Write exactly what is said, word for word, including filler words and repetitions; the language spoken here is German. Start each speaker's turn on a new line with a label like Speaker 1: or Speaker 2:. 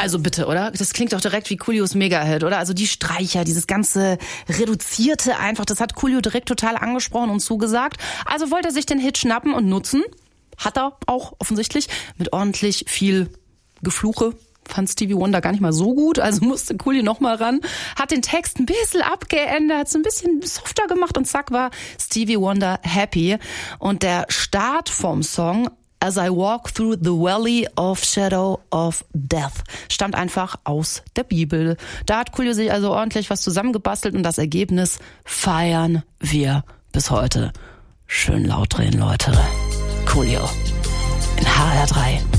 Speaker 1: Also bitte, oder? Das klingt doch direkt wie Coolios Mega-Hit, oder? Also die Streicher, dieses ganze Reduzierte einfach, das hat Coolio direkt total angesprochen und zugesagt. Also wollte er sich den Hit schnappen und nutzen. Hat er auch offensichtlich mit ordentlich viel Gefluche. Fand Stevie Wonder gar nicht mal so gut, also musste Coolio noch mal ran. Hat den Text ein bisschen abgeändert, hat es ein bisschen softer gemacht und zack war Stevie Wonder happy. Und der Start vom Song As I Walk Through the Valley of Shadow of Death stammt einfach aus der Bibel. Da hat Coolio sich also ordentlich was zusammengebastelt und das Ergebnis feiern wir bis heute. Schön laut drehen, Leute. Coolio in H R drei.